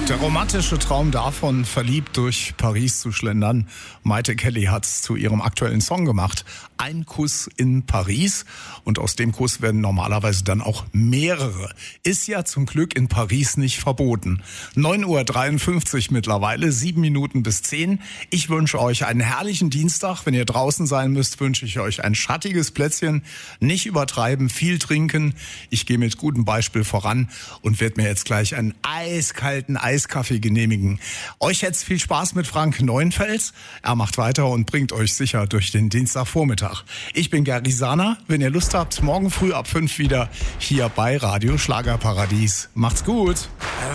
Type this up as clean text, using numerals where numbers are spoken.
Der romantische Traum davon, verliebt durch Paris zu schlendern. Maite Kelly hat's zu ihrem aktuellen Song gemacht. Ein Kuss in Paris. Und aus dem Kuss werden normalerweise dann auch mehrere. Ist ja zum Glück in Paris nicht verboten. 9:53 Uhr mittlerweile, 7 Minuten bis 10. Ich wünsche euch einen herrlichen Dienstag. Wenn ihr draußen sein müsst, wünsche ich euch ein schattiges Plätzchen. Nicht übertreiben, viel trinken. Ich gehe mit gutem Beispiel voran und werde mir jetzt gleich einen eiskalten Eiskaffee genehmigen. Euch jetzt viel Spaß mit Frank Neuenfels. Er macht weiter und bringt euch sicher durch den Dienstagvormittag. Ich bin Gary Sahner. Wenn ihr Lust habt, morgen früh ab 5 wieder hier bei Radio Schlagerparadies. Macht's gut.